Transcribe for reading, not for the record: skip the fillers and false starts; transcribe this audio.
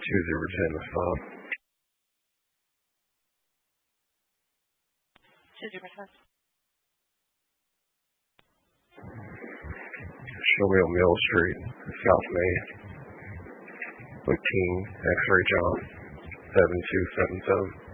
2010 to stop. 2010. Show me on Mill Street, South Main. With King, X-Ray John, 7277.